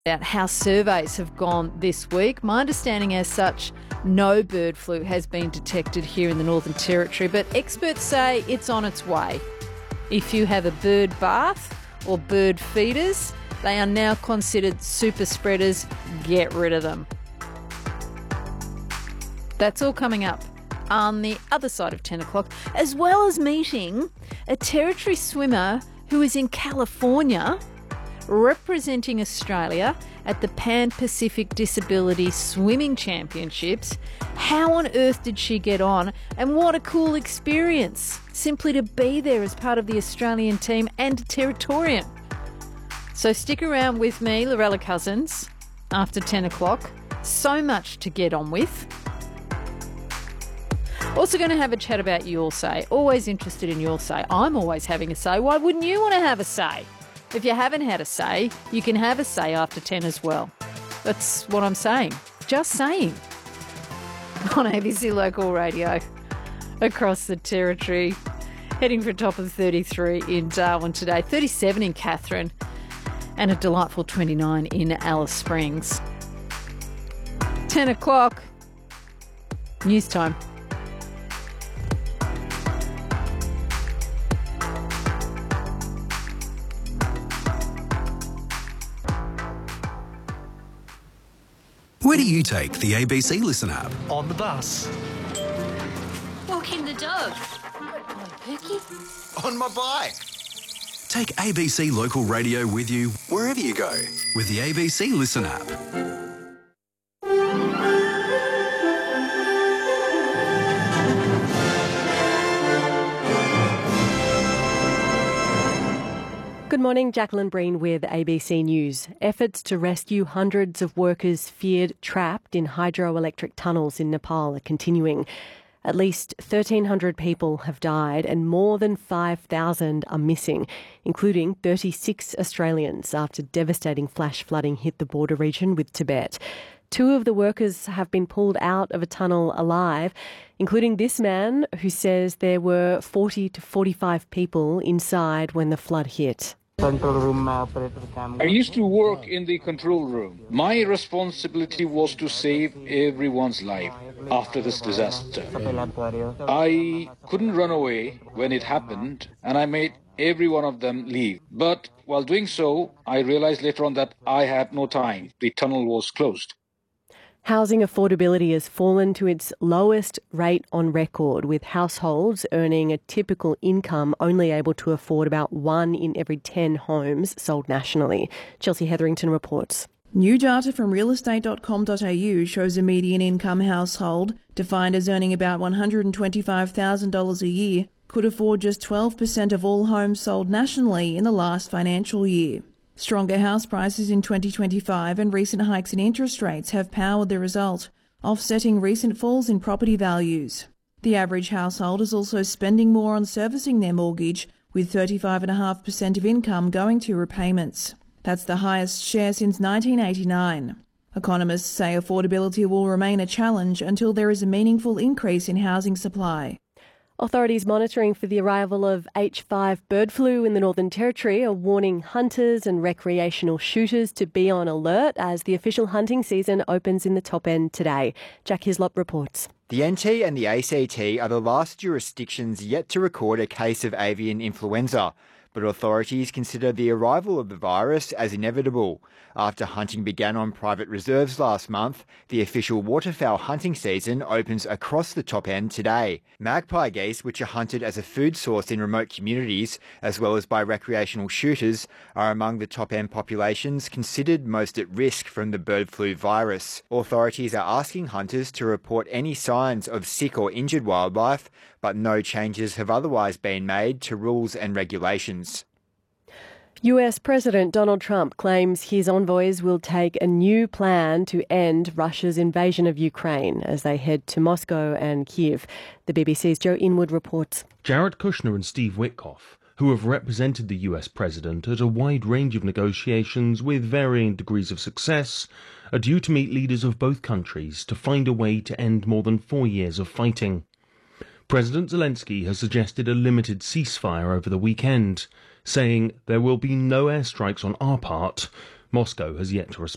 About how surveys have gone this week. My understanding as such, no bird flu has been detected here in the Northern Territory, but experts say it's on its way. If you have a bird bath or bird feeders, they are now considered super spreaders. Get rid of them. That's all coming up on the other side of 10 o'clock, as well as meeting a Territory swimmer who is in California representing Australia at the Pan-Pacific Disability Swimming Championships. How on earth did she get on? And what a cool experience, simply to be there as part of the Australian team and a Territorian. So stick around with me, Lorella Cousins, after 10 o'clock. So much to get on with. Also going to have a chat about Your Say. Always interested in your say. I'm always having a say. Why wouldn't you want to have a say? If you haven't had a say, you can have a say after 10 as well. That's what I'm saying. Just saying. On ABC Local Radio across the Territory. Heading for a top of 33 in Darwin today, 37 in Katherine, and a delightful 29 in Alice Springs. 10 o'clock. News time. Where do you take the ABC Listen app? On the bus. Walking the dog. On my bike. Take ABC Local Radio with you wherever you go with the ABC Listen app. Good morning, Jacqueline Breen with ABC News. Efforts to rescue hundreds of workers feared trapped in hydroelectric tunnels in Nepal are continuing. At least 1,300 people have died and more than 5,000 are missing, including 36 Australians after devastating flash flooding hit the border region with Tibet. 2 of the workers have been pulled out of a tunnel alive, including this man who says there were 40 to 45 people inside when the flood hit. I used to work in the control room. My responsibility was to save everyone's life after this disaster. I couldn't run away when it happened, and I made every one of them leave. But while doing so, I realized later on that I had no time. The tunnel was closed. Housing affordability has fallen to its lowest rate on record, with households earning a typical income only able to afford about 1 in every 10 homes sold nationally. Chelsea Hetherington reports. New data from realestate.com.au shows a median income household, defined as earning about $125,000 a year, could afford just 12% of all homes sold nationally in the last financial year. Stronger house prices in 2025 and recent hikes in interest rates have powered the result, offsetting recent falls in property values. The average household is also spending more on servicing their mortgage, with 35.5% of income going to repayments. That's the highest share since 1989. Economists say affordability will remain a challenge until there is a meaningful increase in housing supply. Authorities monitoring for the arrival of H5 bird flu in the Northern Territory are warning hunters and recreational shooters to be on alert as the official hunting season opens in the top end today. Jack Hislop reports. The NT and the ACT are the last jurisdictions yet to record a case of avian influenza, but authorities consider the arrival of the virus as inevitable. After hunting began on private reserves last month, the official waterfowl hunting season opens across the top end today. Magpie geese, which are hunted as a food source in remote communities, as well as by recreational shooters, are among the top end populations considered most at risk from the bird flu virus. Authorities are asking hunters to report any signs of sick or injured wildlife, but no changes have otherwise been made to rules and regulations. US President Donald Trump claims his envoys will take a new plan to end Russia's invasion of Ukraine as they head to Moscow and Kyiv. The BBC's Joe Inwood reports. Jared Kushner and Steve Witkoff, who have represented the US President at a wide range of negotiations with varying degrees of success, are due to meet leaders of both countries to find a way to end more than 4 years of fighting. President Zelensky has suggested a limited ceasefire over the weekend, saying there will be no airstrikes on our part. Moscow has yet to respond.